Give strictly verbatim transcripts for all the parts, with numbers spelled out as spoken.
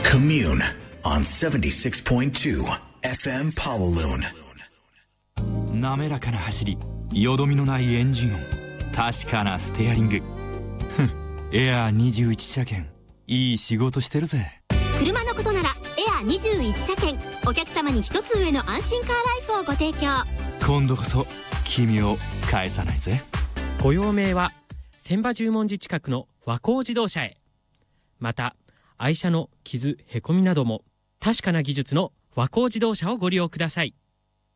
Commune on seventy-six point two エフエム Pawaloon。 滑らかな走り、よどみのないエンジン音、確かなステアリング。エアーにじゅういち車検、いい仕事してるぜ。 車のことならエアーにじゅういち車検、お客様に一つ上の安心カーライフをご提供。 今度こそ君を返さないぜ。 ご用命は千葉十文字近くの和光自動車へ。また愛車の傷へこみなども確かな技術の和光自動車をご利用ください。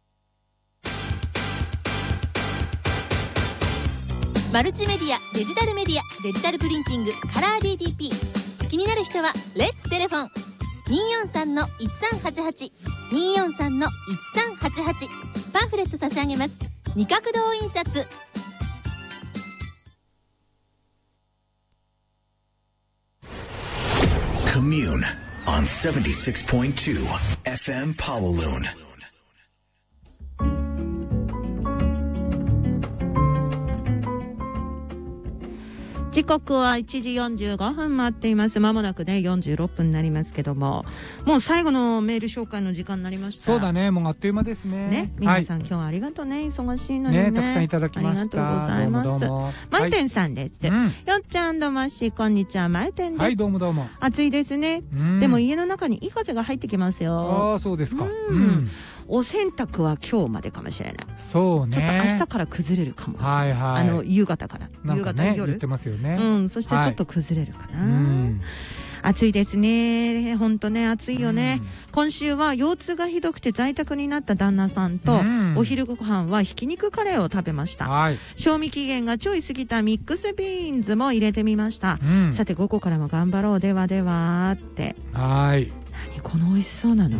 マルチメディア、デジタルメディア、デジタルプリンティング、カラー ディーティーピー。 気になる人はレッツテレフォン にーよんさんのいちさんはちはち にーよんさんのいちさんはちはち。 パンフレット差し上げます。二角堂印刷。 Commune on seventy-six point two エフエム Pawaloon。 時刻はいちじよんじゅうごふん回っています。まもなくねよんじゅうろっぷんになりますけども、もう最後のメール紹介の時間になりました。 そうだね、もうあっという間ですね。 ね、皆さん、はい、今日はありがとうね、忙しいのにね。 ね、たくさんいただきました。 ありがとうございます。どうもどうも。マイテンさんです。はい、うん、よっちゃんどまっし、こんにちは、マイテンです。 はい、どうもどうも。 暑いですね。でも家の中にいい風が入ってきますよ。 ああ、そうですか。 うん。うん、お洗濯は今日までかもしれない。 そうね。 ちょっと明日から崩れるかもしれない。はいはい。あの夕方から。 なんかね、夕方夜言ってますよね。 うん、そしてちょっと崩れるかな。はい、うん、暑いですね。本当ね、暑いよね。うん、今週は腰痛がひどくて在宅になった旦那さんと、うん、お昼ご飯はひき肉カレーを食べました。はい、賞味期限がちょい過ぎたミックスビーンズも入れてみました。うん、さて午後からも頑張ろう。ではではって。はい。何この美味しそうなの。 うん。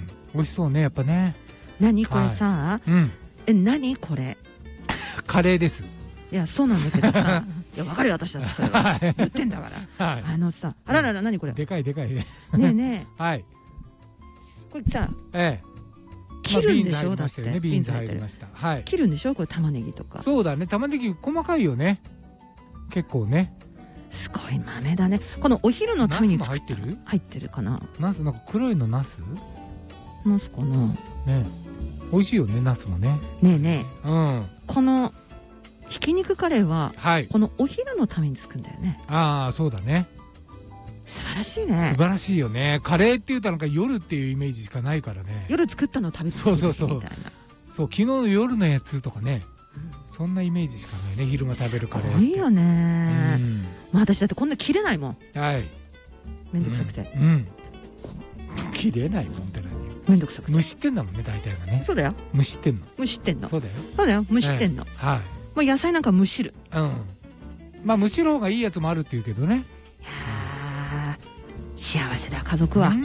美味しそうね、やっぱね。 何これさ、はい、うん、え、何これ。 カレーです。 いや、そうなんだけどさ。いや、わかるよ、私だってそれは。言ってんだから。はい、あのさ、あららら、何これ。 でかいでかいね。 ねえねえ。 はい。 これさ、 ええ。 切るんでしょ、だって。 ビーンズ入りました。はい。 切るんでしょ、これ玉ねぎとか。 そうだね、玉ねぎ細かいよね。結構ね。 すごい豆だね。このお昼のために作った。 ナスも入ってる？ 入ってるかな。 ナス、なんか黒いのナス？ ナスかな。 ね。美味しいよね、ナスもね。 ねえねえ。うん。 このひき肉カレーは、 はい、 このお昼のために作るんだよね。 ああ、そうだね。 素晴らしいね。 素晴らしいよね。カレーって言うとなんか夜っていうイメージしかないからね。 夜作ったの食べてるみたいな。そうそうそう。 そう、昨日の夜のやつとかね。うん、そんなイメージしかないね。昼間食べるカレー。 すごいよね。うん、まあ私だってこんな切れないもん。 はい。 めんどくさくて。 うん。うん、切れないもんって何？ めんどくさくて。 蒸しってんだもんね、大体がね。 そうだよ。 蒸しってんの。 蒸しってんの。 そうだよ。 そうだよ。蒸してんの。 はい。 もう野菜なんか蒸しる。 うん。まあ蒸しる方がいいやつもあるって言うけどね。 いや幸せだ家族は。うん。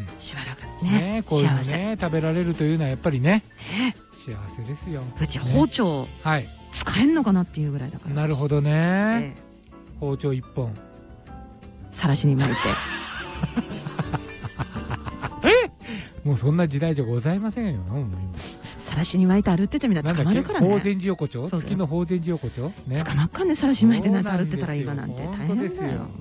しばらくね。 ね、こういうのね食べられるというのはやっぱりね。ね。幸せですよ。 うち包丁。はい。使えんのかなっていうぐらいだから。 なるほどね。包丁一本。 さらしに巻いて。 え？もうそんな時代じゃございませんよ。 さらしに巻いて歩っててみたら捕まるからね。 法善寺横丁、月の法善寺横丁、 ね、捕まっかんね、さらし巻いてなんか歩ってたら今なんて大変ですよ。ね、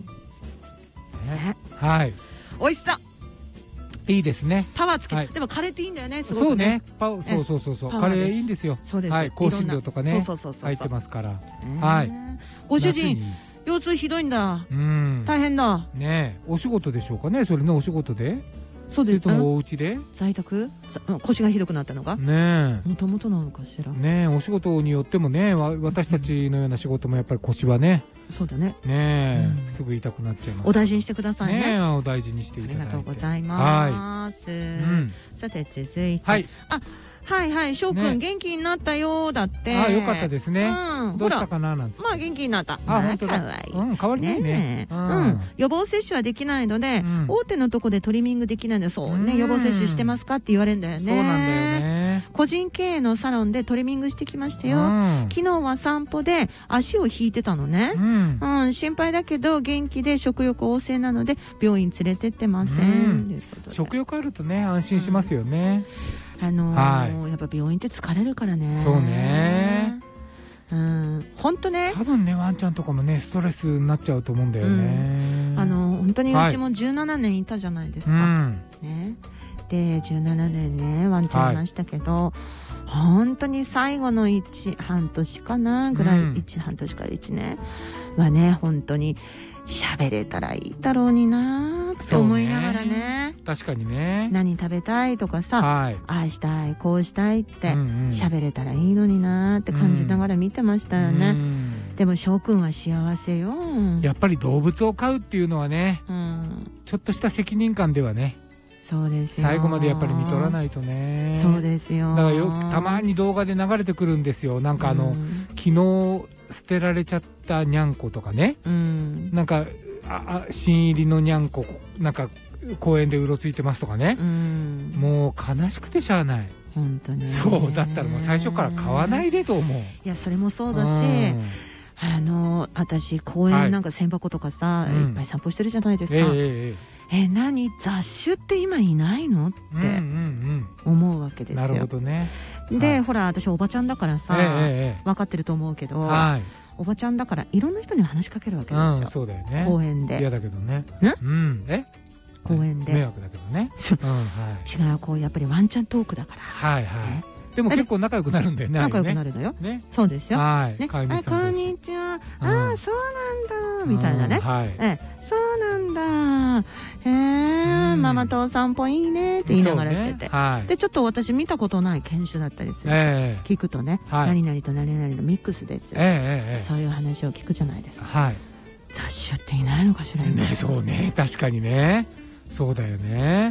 はい。 美味しさ。 いいですね。 パワーつけて、でもカレーっていいんだよね。 そうね。そうそうそうそう。カレーいいんですよ。 そうです。 はい。香辛料とかね。入ってますから。はい。 ご主人、腰痛ひどいんだ。うん。大変だ。 ね、お仕事でしょうかね。それね、お仕事で。そうです。お家で在宅腰がひどくなったのがねえもともとなのかしらねえお仕事によってもね私たちのような仕事もやっぱり腰はねそうだねねえすぐ痛くなっちゃいますお大事にしてくださいねお大事にしていただいてありがとうございますさて続いてはいあはいはい翔くん元気になったよだってあよかったですねどうしたかななんつってまあ元気になったあ本当だうん変わりないねうん予防接種はできないので大手のとこでトリミングできないのでそうね予防接種してますかって言われるんだよねそうなんだよね個人経営のサロンでトリミングしてきましたよ昨日は散歩で足を引いてたのねうん心配だけど元気で食欲旺盛なので病院連れてってません食欲あるとね安心しますよねあのー、やっぱ病院って疲れるからねそうねうん本当ね多分ねワンちゃんとかもねストレスになっちゃうと思うんだよね、 うん、あの本当にうちもじゅうななねんいたじゃないですか、 うんね、でじゅうななねんねワンちゃんいましたけど、はい、本当に最後のいち半年かなぐらい、うん、いち半年からいちねんはね本当に喋れたらいいだろうになって思いながら ね, ね確かにね何食べたいとかさ、はい、ああしたいこうしたいって喋、うん、れたらいいのになって感じながら見てましたよね、うん、でも翔くんは幸せよ。 やっぱり動物を飼うっていうのはね、うん、ちょっとした責任感ではねそうですよ最後までやっぱり見とらないとね。 そうですよ。 だからよたまに動画で流れてくるんですよ。なんかあの、うん、昨日捨てられちゃったにゃんことかね、うん、なんかあ新入りのにゃんこなんか公園でうろついてますとかね、うん、もう悲しくてしゃあない。 本当にそうだったらもう最初から買わないでと思う。 いやそれもそうだし、うん、あの私公園なんか千箱とかさ、はい、いっぱい散歩してるじゃないですか、うん、えー、え何雑種って今いないのって思うわけですよ、 なるほどね。 で、はい、ほら私おばちゃんだからさ、えー、分かってると思うけど、はい、おばちゃんだからいろんな人に話しかけるわけですよ、うん、 そうだよね、 公園で。 嫌だけどね、 ね、 うん、え公園で迷惑だけどね、 うんはい、違うこうやっぱりワンちゃんトークだから、 はいはい、ね、でも結構仲良くなるんだよね。 仲良くなるのよ。ね、そうですよ。 はい。 ね、あ、こんにちは。あ、そうなんだみたいなね。はい。え、そうなんだ。へえ、ママとお散歩いいねって言いながら言ってて。はい。でちょっと私見たことない犬種だったりする。ええ。聞くとね、何々と何々のミックスです。ええ。そういう話を聞くじゃないですか。はい。雑種っていないのかしらね。 そうね、確かにね。そうだよね。